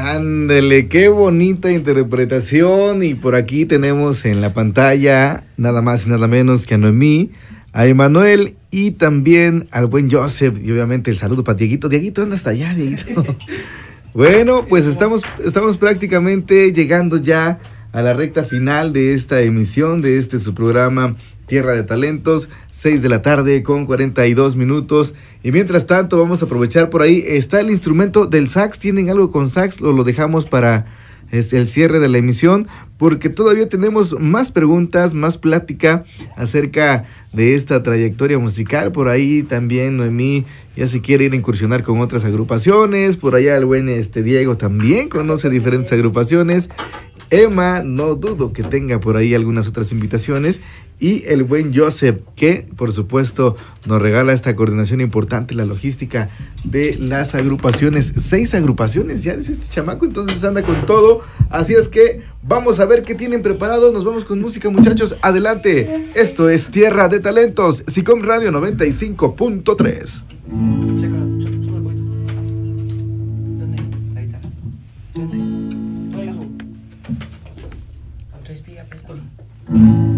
Ándele, qué bonita interpretación. Y por aquí tenemos en la pantalla nada más y nada menos que a Noemí, a Emanuel y también al buen Joseph. Y obviamente el saludo para Dieguito. Dieguito, anda hasta allá, Dieguito. Bueno, pues estamos prácticamente llegando ya a la recta final de esta emisión, de su programa Tierra de Talentos, 6 de la tarde con 42 minutos. Y mientras tanto vamos a aprovechar por ahí, está el instrumento del sax. ¿Tienen algo con sax? Lo dejamos para el cierre de la emisión, porque todavía tenemos más preguntas, más plática acerca de esta trayectoria musical. Por ahí también Noemí ya se quiere ir a incursionar con otras agrupaciones. Por allá el buen Diego también conoce diferentes agrupaciones. Emma, no dudo que tenga por ahí algunas otras invitaciones. Y el buen Joseph, que por supuesto nos regala esta coordinación importante, la logística de las agrupaciones. 6 agrupaciones, ya es este chamaco, entonces anda con todo. Así es que vamos a ver qué tienen preparado. Nos vamos con música, muchachos. Adelante. Esto es Tierra de Talentos, SICOM Radio 95.3.